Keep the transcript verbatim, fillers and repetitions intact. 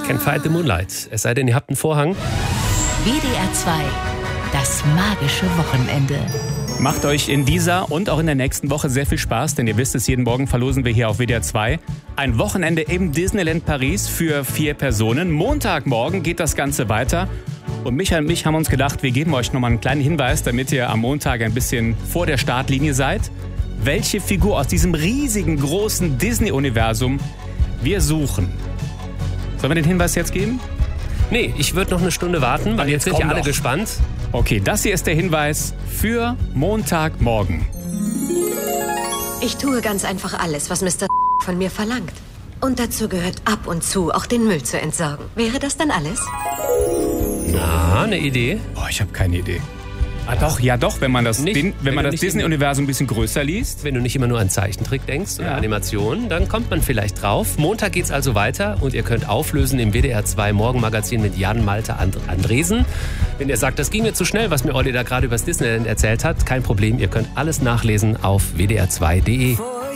Can't Fight the Moonlight. Es sei denn, ihr habt einen Vorhang. W D R zwei, das magische Wochenende. Macht euch in dieser und auch in der nächsten Woche sehr viel Spaß, denn ihr wisst es, jeden Morgen verlosen wir hier auf W D R zwei ein Wochenende im Disneyland Paris für vier Personen. Montagmorgen geht das Ganze weiter. Und Michael und mich haben uns gedacht, wir geben euch nochmal einen kleinen Hinweis, damit ihr am Montag ein bisschen vor der Startlinie seid. Welche Figur aus diesem riesigen, großen Disney-Universum wir suchen. Sollen wir den Hinweis jetzt geben? Nee, ich würde noch eine Stunde warten, weil jetzt sind ja alle doch. gespannt. Okay, das hier ist der Hinweis für Montagmorgen. Ich tue ganz einfach alles, was Mister von mir verlangt. Und dazu gehört ab und zu auch den Müll zu entsorgen. Wäre das dann alles? Na, eine Idee? Boah, ich habe keine Idee. Ah, doch, ja doch, wenn man das, Nicht, den, wenn wenn man du das nicht Disney-Universum ein bisschen größer liest. Wenn du nicht immer nur an Zeichentrick denkst oder Ja. Animationen, dann kommt man vielleicht drauf. Montag geht's also weiter und ihr könnt auflösen im W D R zwei Morgenmagazin mit Jan Malte And- Andresen. Wenn ihr sagt, das ging mir zu schnell, was mir Olli da gerade über das Disneyland erzählt hat, kein Problem, ihr könnt alles nachlesen auf w d r zwei punkt d e.